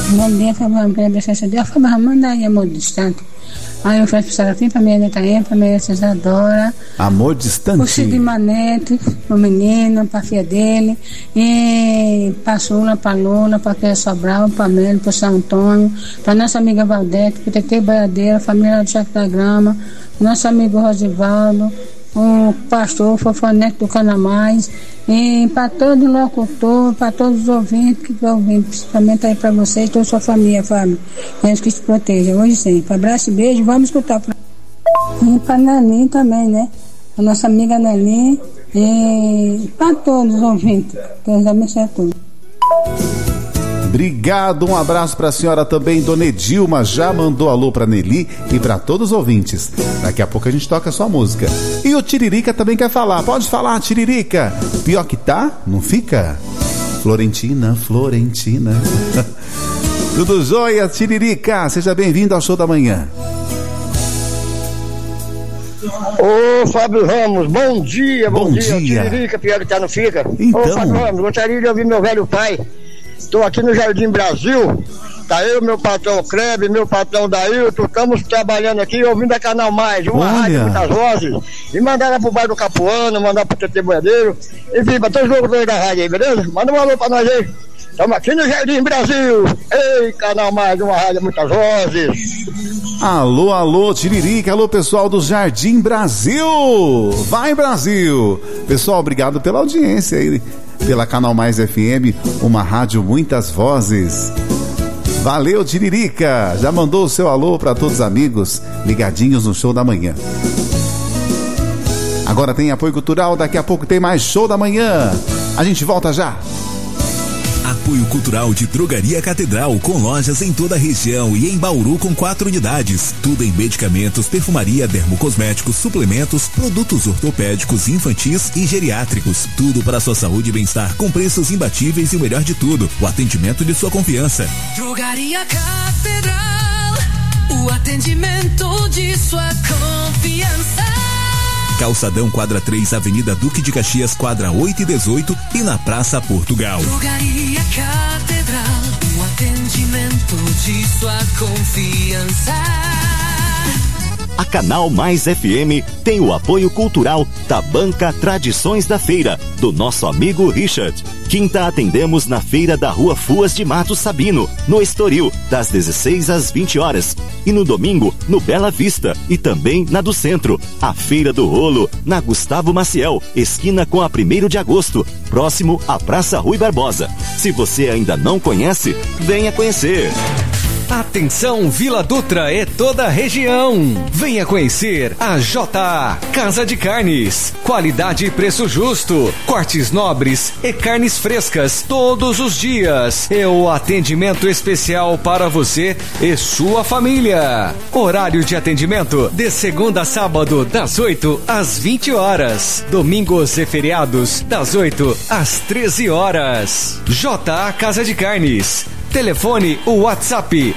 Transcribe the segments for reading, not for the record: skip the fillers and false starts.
Bom dia, pela presença de Deus, foi Ramanda aí, amor distante. Aí eu faço pro Serafim, pra minha neta aí, pra minha Cesadora. Amor distante. O Cid Manete, o menino, pra filha dele. E pra Sula, pra Lula, pra Pé Sobral, pra Melo, pro São Antônio. Pra nossa amiga Valdete, pro Tetê Boiadeira, família do Chefe da Grama. Nosso amigo Rosivaldo. O pastor Fofonete do Canamais, e para todo locutor, para todos os ouvintes que estão ouvindo, principalmente aí para você e toda a sua família, Fábio. Deus que te proteja, hoje sempre. Abraço e beijo, vamos escutar. E para a Nelly também, né? A nossa amiga Nelly, e para todos os ouvintes. Deus abençoe a todos. Obrigado, um abraço para a senhora também. Dona Edilma já mandou alô para Nelly e para todos os ouvintes. Daqui a pouco a gente toca a sua música. E o Tiririca também quer falar. Pode falar, Tiririca. Pior que tá, não fica? Florentina. Tudo jóia, Tiririca? Seja bem-vindo ao Show da Manhã. Ô Fábio Ramos, bom dia. Tiririca, pior que tá, não fica? Então... Ô Fábio Ramos, gostaria de ouvir meu velho pai. Estou aqui no Jardim Brasil, tá eu, meu patrão Klebe, meu patrão Dailton, estamos trabalhando aqui, ouvindo a Canal Mais, uma rádio, muitas vozes, e mandaram pro bairro do Capuano, mandaram pro Tetê Boiadeiro, enfim, para todos os locutores da rádio aí, beleza? Manda um alô pra nós aí. Estamos aqui no Jardim Brasil. Ei, Canal Mais, uma rádio, muitas vozes. Alô, Tiririca, alô pessoal do Jardim Brasil. Vai, Brasil. Pessoal, obrigado pela audiência aí, pela Canal Mais FM, uma rádio, muitas vozes. Valeu, Tiririca. Já mandou o seu alô para todos os amigos ligadinhos no Show da Manhã. Agora tem apoio cultural, daqui a pouco tem mais Show da Manhã. A gente volta já. Apoio cultural de Drogaria Catedral, com lojas em toda a região e em Bauru com 4 unidades. Tudo em medicamentos, perfumaria, dermocosméticos, suplementos, produtos ortopédicos, infantis e geriátricos. Tudo para a sua saúde e bem-estar, com preços imbatíveis e o melhor de tudo, o atendimento de sua confiança. Drogaria Catedral, o atendimento de sua confiança. Calçadão, quadra 3, Avenida Duque de Caxias, quadra 8 e 18 e na Praça Portugal. Drogaria Catedral, o atendimento de sua confiança. A Canal Mais FM tem o apoio cultural da Banca Tradições da Feira, do nosso amigo Richard. Quinta atendemos na feira da Rua Fuas de Matos Sabino, no Estoril, das 16 às 20 horas. E no domingo, no Bela Vista e também na do Centro. A Feira do Rolo, na Gustavo Maciel, esquina com a 1º de agosto, próximo à Praça Rui Barbosa. Se você ainda não conhece, venha conhecer. Atenção Vila Dutra e toda a região. Venha conhecer a JA Casa de Carnes. Qualidade e preço justo. Cortes nobres e carnes frescas todos os dias. E o atendimento especial para você e sua família. Horário de atendimento de segunda a sábado das 8 às 20 horas. Domingos e feriados das 8 às 13 horas. JA Casa Carnes. Telefone ou WhatsApp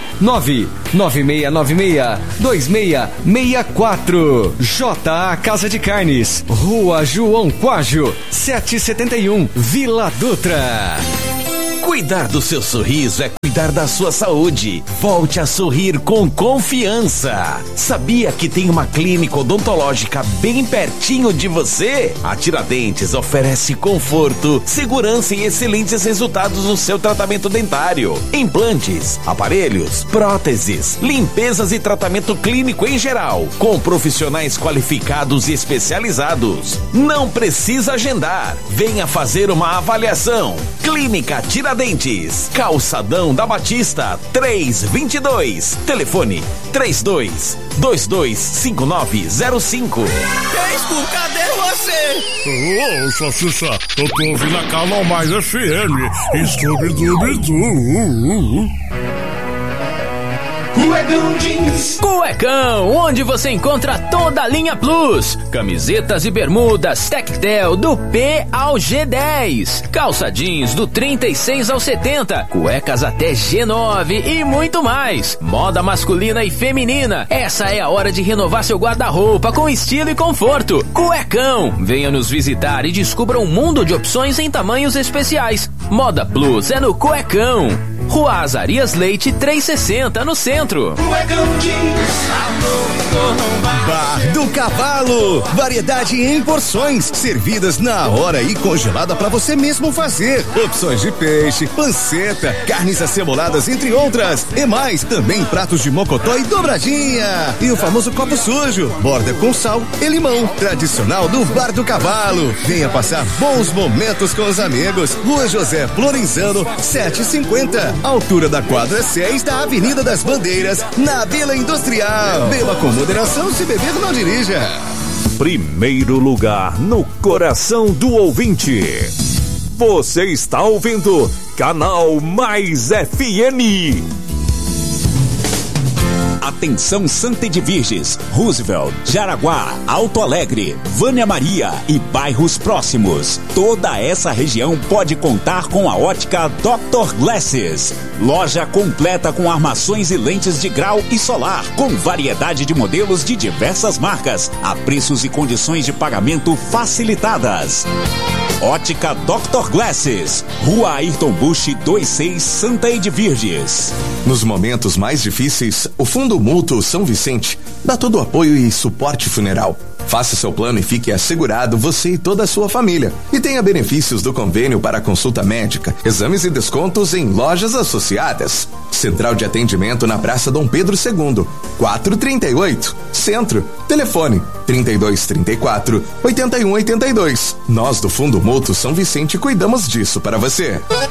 996962664. JA Casa de Carnes, Rua João Quágio, 771, Vila Dutra. Cuidar do seu sorriso é cuidar da sua saúde. Volte a sorrir com confiança. Sabia que tem uma clínica odontológica bem pertinho de você? A Tiradentes oferece conforto, segurança e excelentes resultados no seu tratamento dentário. Implantes, aparelhos, próteses, limpezas e tratamento clínico em geral, com profissionais qualificados e especializados. Não precisa agendar. Venha fazer uma avaliação. Clínica Tiradentes, Calçadão da Batista, 322. Telefone 32225905. Pesco, cadê você? Ô, Salsicha, eu tô ouvindo a Canal Mais FM. Cuecão Jeans. Cuecão, onde você encontra toda a linha Plus. Camisetas e bermudas Tectel do P ao G10. Calça jeans do 36 ao 70. Cuecas até G9 e muito mais. Moda masculina e feminina. Essa é a hora de renovar seu guarda-roupa com estilo e conforto. Cuecão, venha nos visitar e descubra um mundo de opções em tamanhos especiais. Moda Plus é no Cuecão. Rua Azarias Leite 360, no centro. Bar do Cavalo, variedade em porções, servidas na hora e congelada para você mesmo fazer. Opções de peixe, panceta, carnes aceboladas, entre outras. E mais, também pratos de mocotó e dobradinha. E o famoso copo sujo, borda com sal e limão, tradicional do Bar do Cavalo. Venha passar bons momentos com os amigos. Rua José Florenzano, 750, altura da quadra 6 da Avenida das Bandeiras, na Vila Industrial. Beba com moderação, se beber não dirija. Primeiro lugar no coração do ouvinte. Você está ouvindo Canal Mais FM. Atenção Santa Edviges, Roosevelt, Jaraguá, Alto Alegre, Vânia Maria e bairros próximos. Toda essa região pode contar com a ótica Dr. Glasses. Loja completa com armações e lentes de grau e solar, com variedade de modelos de diversas marcas, a preços e condições de pagamento facilitadas. Ótica Dr. Glasses, Rua Ayrton Busch 26, Santa Edviges. Nos momentos mais difíceis, o Fundo Mútuo São Vicente dá todo o apoio e suporte funeral. Faça seu plano e fique assegurado, você e toda a sua família. E tenha benefícios do convênio para consulta médica, exames e descontos em lojas associadas. Central de atendimento na Praça Dom Pedro II, 438, Centro. Telefone 3234 8182. Nós do Fundo Mútuo São Vicente cuidamos disso para você.